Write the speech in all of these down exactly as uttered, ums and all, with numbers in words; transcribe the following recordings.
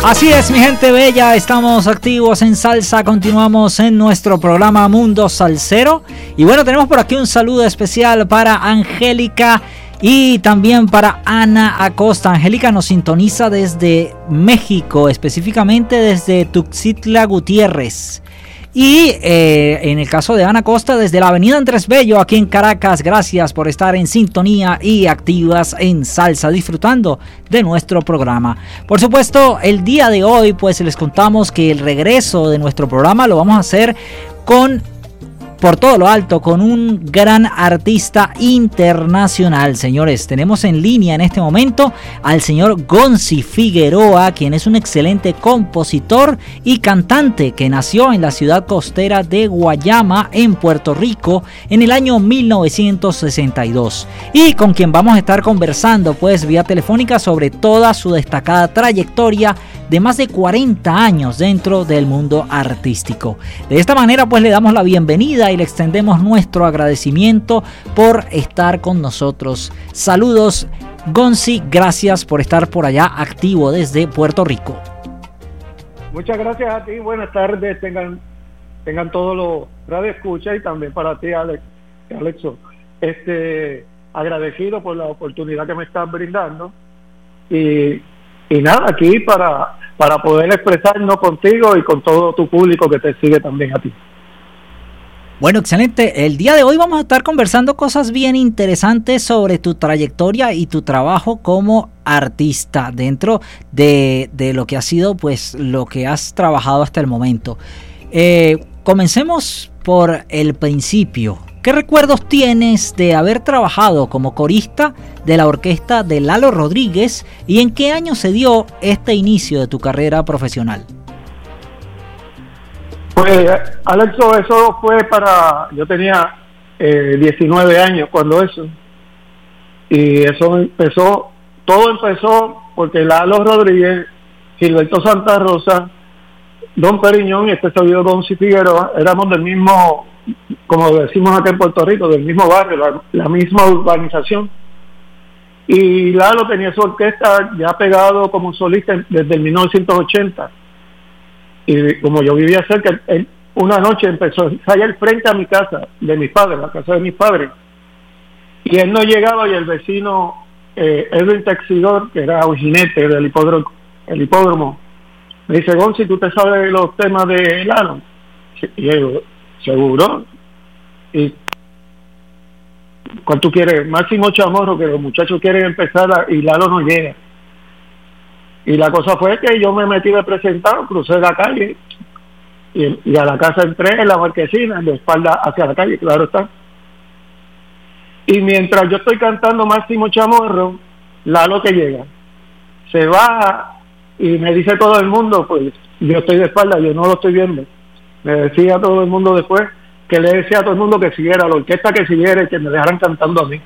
Así es, mi gente bella, estamos activos en salsa, continuamos en nuestro programa Mundo Salsero. Y bueno, tenemos por aquí un saludo especial para Angélica y también para Ana Acosta. Angélica nos sintoniza desde México, específicamente desde Tuxtla Gutiérrez. Y eh, en el caso de Ana Costa, desde la avenida Andrés Bello, aquí en Caracas, gracias por estar en sintonía y activas en salsa, disfrutando de nuestro programa. Por supuesto, el día de hoy, pues les contamos que el regreso de nuestro programa lo vamos a hacer con... por todo lo alto, con un gran artista internacional. Señores, tenemos en línea en este momento al señor Gonzi Figueroa, quien es un excelente compositor y cantante que nació en la ciudad costera de Guayama, en Puerto Rico, en el año mil novecientos sesenta y dos, y con quien vamos a estar conversando pues vía telefónica sobre toda su destacada trayectoria de más de cuarenta años dentro del mundo artístico. De esta manera pues le damos la bienvenida y le extendemos nuestro agradecimiento por estar con nosotros. Saludos, Gonzi, gracias por estar por allá activo desde Puerto Rico. Muchas gracias a ti, buenas tardes, tengan tengan todos los radioescuchas y también para ti, Alex, Alexo. Este, agradecido por la oportunidad que me estás brindando y Y nada, aquí para, para poder expresarnos contigo y con todo tu público que te sigue también a ti. Bueno, excelente. El día de hoy vamos a estar conversando cosas bien interesantes sobre tu trayectoria y tu trabajo como artista dentro de, de lo que ha sido, pues, lo que has trabajado hasta el momento. Eh, comencemos por el principio. ¿Qué recuerdos tienes de haber trabajado como corista de la orquesta de Lalo Rodríguez y en qué año se dio este inicio de tu carrera profesional? Pues, Alexo, eso fue para... Yo tenía eh, diecinueve años cuando eso. Y eso empezó... Todo empezó porque Lalo Rodríguez, Gilberto Santa Rosa, Don Periñón y este servidor Gonzi Figueroa éramos del mismo... como decimos acá en Puerto Rico, del mismo barrio, la, la misma urbanización. Y Lalo tenía su orquesta ya pegado como solista desde el mil novecientos ochenta. Y como yo vivía cerca, él, una noche empezó a ensayar frente a mi casa, de mis padres, la casa de mis padres. Y él no llegaba y el vecino, eh, Edwin Texidor, que era un jinete del hipódromo, el hipódromo, me dice: Gonzi, ¿tú te sabes los temas de Lalo? Y yo digo: seguro. Y cuando tú quieres, Máximo Chamorro, que los muchachos quieren empezar a, y Lalo no llega. Y la cosa fue que yo me metí de presentado, crucé la calle y, y a la casa entré en la marquesina, de espalda hacia la calle, claro está. Y mientras yo estoy cantando Máximo Chamorro, Lalo que llega, se baja y me dice todo el mundo, pues yo estoy de espalda, yo no lo estoy viendo. Me decía a todo el mundo después que le decía a todo el mundo que siguiera, la orquesta que siguiera y que me dejaran cantando a mí.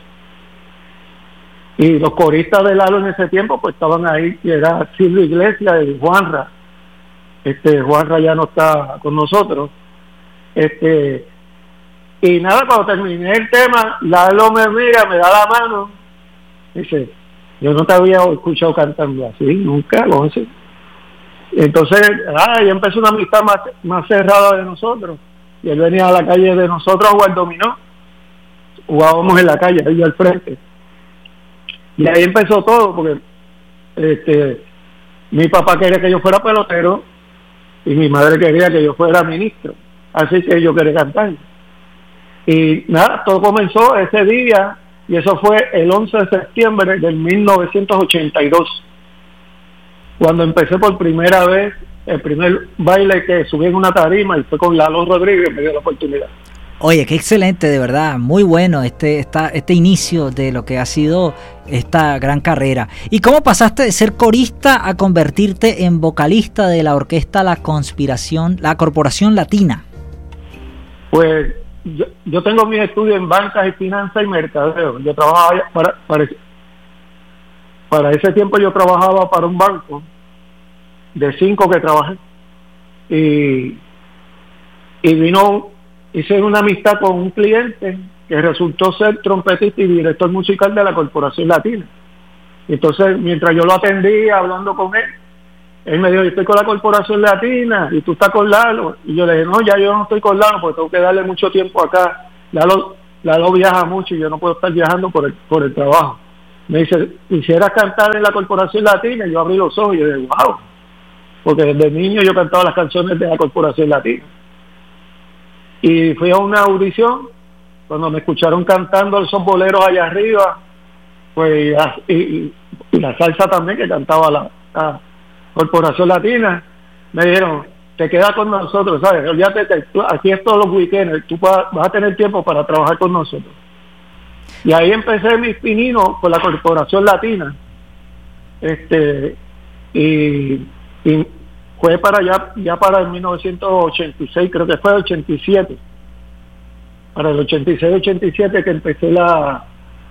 Y los coristas de Lalo en ese tiempo pues estaban ahí, y era Silvio Iglesias y Juanra. Este, Juanra ya no está con nosotros. Este, y nada, cuando terminé el tema, Lalo me mira, me da la mano, dice: yo no te había escuchado cantando así, nunca, Gonzi. Entonces, ah, ya empezó una amistad más, más cerrada de nosotros. Y él venía a la calle de nosotros a jugar dominó. Jugábamos en la calle, ahí al frente. Y ahí empezó todo, porque este, mi papá quería que yo fuera pelotero y mi madre quería que yo fuera ministro. Así que yo quería cantar. Y nada, todo comenzó ese día, y eso fue el once de septiembre del mil novecientos ochenta y dos. Cuando empecé por primera vez, el primer baile que subí en una tarima, y fue con Lalo Rodríguez, me dio la oportunidad. Oye, qué excelente, de verdad, muy bueno este, esta, este inicio de lo que ha sido esta gran carrera. ¿Y cómo pasaste de ser corista a convertirte en vocalista de la orquesta La Conspiración, la Corporación Latina? Pues yo, yo tengo mis estudios en bancas y finanzas y mercadeo. Yo trabajaba para, para, para ese tiempo yo trabajaba para un banco de cinco que trabajé. Y, y vino... hice una amistad con un cliente que resultó ser trompetista y director musical de la Corporación Latina. Entonces, mientras yo lo atendía, hablando con él, Él me dijo, yo estoy con la Corporación Latina y tú estás con Lalo. Y yo le dije, no, ya yo no estoy con Lalo porque tengo que darle mucho tiempo acá. Lalo, Lalo viaja mucho y yo no puedo estar viajando por el, por el trabajo. Me dice, quisieras cantar en la Corporación Latina. Y yo abrí los ojos y yo dije, wow. Porque desde niño yo cantaba las canciones de la Corporación Latina. Y fui a una audición, cuando me escucharon cantando esos boleros allá arriba, pues y, y, y la salsa también que cantaba la, la Corporación Latina, me dijeron, te quedas con nosotros, ¿sabes? Olvídate, aquí es todos los weekends, tú vas a tener tiempo para trabajar con nosotros. Y ahí empecé mis pininos con la Corporación Latina, este y, y fue para allá, ya para el mil novecientos ochenta y seis, creo que fue el ochenta y siete, para el ochenta y seis ochenta y siete que empecé la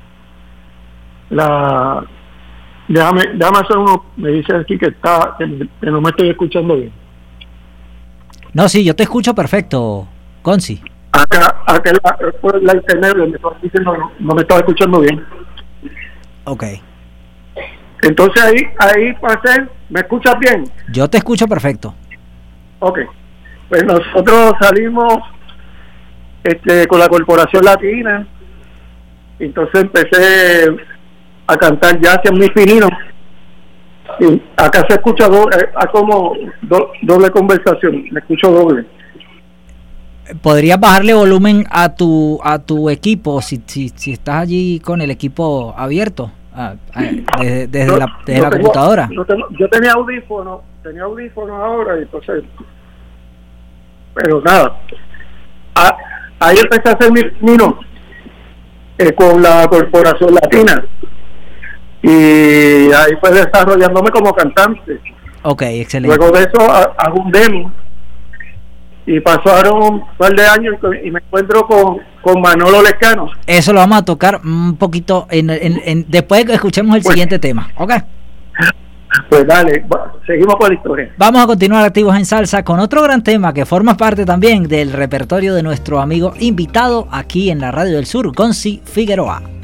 la déjame déjame hacer uno, me dice aquí que está que, que no me estoy escuchando bien. No, sí, yo te escucho perfecto, Gonzi. Acá, acá la, por la internet me estaba diciendo no, no me estaba escuchando bien. Ok. Entonces ahí ahí pasé, ¿me escuchas bien? Yo te escucho perfecto. Ok. Pues nosotros salimos este con la Corporación Latina, entonces empecé a cantar jazz en mis pininos. Y acá se escucha doble, eh, como do, doble conversación, me escucho doble. ¿Podrías bajarle volumen a tu a tu equipo si si, si estás allí con el equipo abierto a, a, desde, desde no, la, desde no la tengo, computadora? No tengo, yo tenía audífonos, tenía audífonos ahora y entonces, pero nada, a, ahí empecé a hacer mi pininos eh, con la Corporación Latina. Y ahí fue desarrollándome como cantante. Ok, excelente. Luego de eso a, hago un demo y pasaron un par de años y me encuentro con, con Manolo Lescano. Eso lo vamos a tocar un poquito en, en, en después que escuchemos el pues, siguiente tema. Ok. Pues dale, seguimos con la historia. Vamos a continuar activos en salsa con otro gran tema que forma parte también del repertorio de nuestro amigo invitado aquí en la Radio del Sur, Gonzi Figueroa.